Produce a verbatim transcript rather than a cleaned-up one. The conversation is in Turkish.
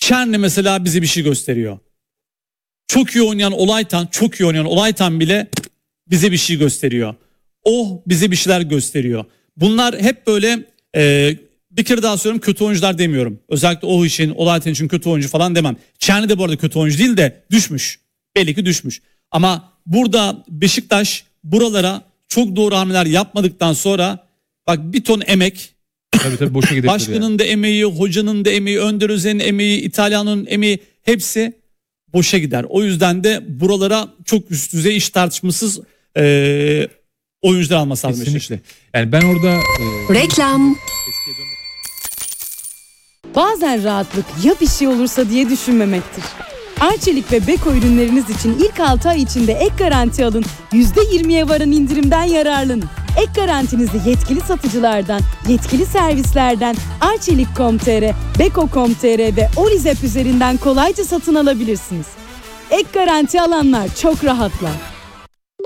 Çerni mesela bize bir şey gösteriyor. Çok iyi oynayan Olaytan, çok iyi oynayan Olaytan bile bize bir şey gösteriyor. Oh bize bir şeyler gösteriyor. Bunlar hep böyle e, bir kere daha söylüyorum, kötü oyuncular demiyorum. Özellikle Oh için, Olaytan için kötü oyuncu falan demem. Çerni de bu arada kötü oyuncu değil de düşmüş. Belli ki düşmüş. Ama burada Beşiktaş buralara çok doğru hamleler yapmadıktan sonra bak bir ton emek. Tabii tabii boşa gidebilir. Başkanın yani. da emeği, hocanın da emeği, Önder Özen'in emeği, İtalyan'ın emeği hepsi boşa gider. O yüzden de buralara çok üst düzey iş tartışmasız e, oyuncular alması lazım. Kesinlikle. Yani ben orada... E, Reklam. Bazen rahatlık ya bir şey olursa diye düşünmemektir. Arçelik ve Beko ürünleriniz için ilk altı ay içinde ek garanti alın, yüzde yirmiye varan indirimden yararlanın. Ek garantinizi yetkili satıcılardan, yetkili servislerden arçelik nokta com nokta tr, beko nokta com nokta tr ve Olizep üzerinden kolayca satın alabilirsiniz. Ek garanti alanlar çok rahatlar.